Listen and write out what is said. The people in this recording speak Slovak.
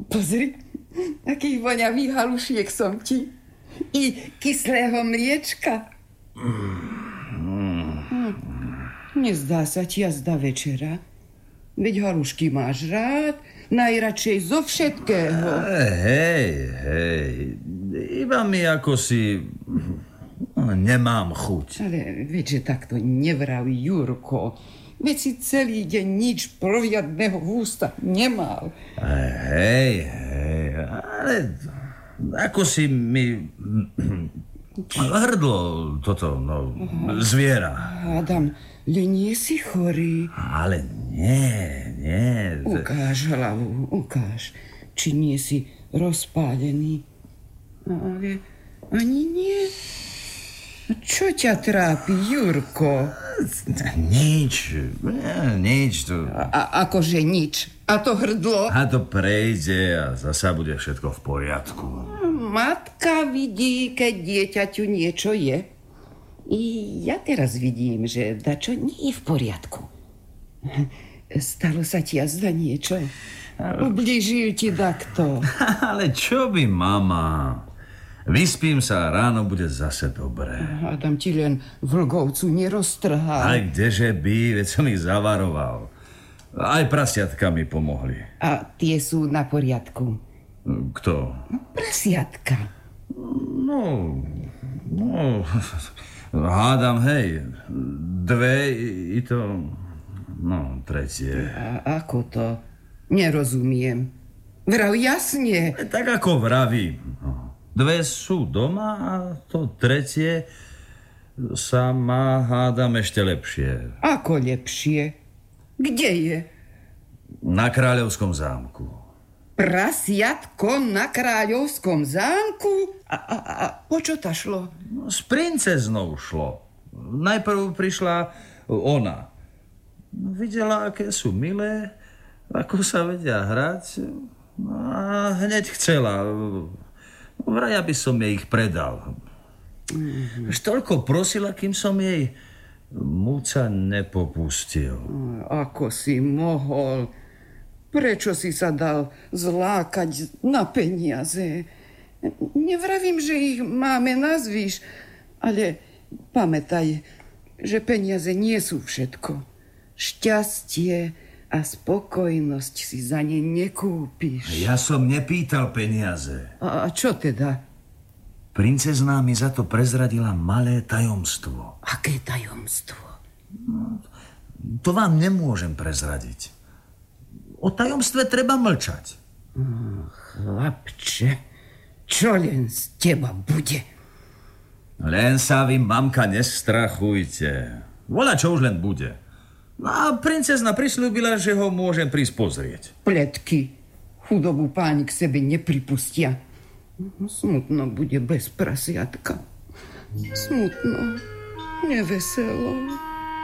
Pozri, aký voňavý halušiek som ti. I kyslého mliečka. Nezdá sa ti jazda večera? Veď halušky máš rád, najradšej zo všetkého. Hej, iba mi ako si nemám chuť. Ale veď, že takto nevraví Jurko. Veď si celý deň nič poriadného v ústach nemal. Hej, ale ako si mi hrdlo toto, zviera. Adam, nie si chorý. Ale nie. Ukáž hlavu, ukáž, či nie si rozpálený. Ale ani nie. Čo ťa trápi, Jurko? Nič. Akože nič? A to hrdlo? A to prejde a zasa bude všetko v poriadku. Matka vidí, keď dieťaťu niečo je. I ja teraz vidím, že dačo nie je v poriadku. Stalo sa ti jazda niečo? Ublížil ti dakto. Ale čo by, mama? Vyspím sa a ráno bude zase dobré. Adam ti len vlgovcu neroztrhá. Ale kdeže by, veď som ich zavaroval. Aj prasiatka mi pomohli. A tie sú na poriadku? Kto? Prasiatka. No, hádam, hej. 2 i to, 3. A ako to? Nerozumiem. Vrav jasne. Tak ako vravím. 2 sú doma a to 3 sa má, hádam, ešte lepšie. Ako lepšie? Kde je? Na Kráľovskom zámku. Prasiatko na Kráľovskom zámku? A po čo ta šlo? S princeznou šlo. Najprv prišla ona. Videla, aké sú milé, ako sa vedia hrať. A hneď chcela. Vraj, aby som jej ich predal. Už toľko prosila, kým som jej múca nepopustil. Ako si mohol? Prečo si sa dal zlákať na peniaze? Nevravím, že ich máme nazvíš, ale pamätaj, že peniaze nie sú všetko. Šťastie a spokojnosť si za ne nekúpiš. Ja som nepýtal peniaze. A čo teda? Princezná mi za to prezradila malé tajomstvo. Aké tajomstvo? To vám nemôžem prezradiť. O tajomstve treba mlčať. Chlapče, čo len z teba bude? Len sa vy, mamka, nestrachujte. Voľa, čo už len bude. A princezna prisľúbila, že ho môžem prísť pozrieť. Pletky. Chudobu páni k sebe nepripustia. Smutno bude bez prasiatka. Smutno. Neveselo.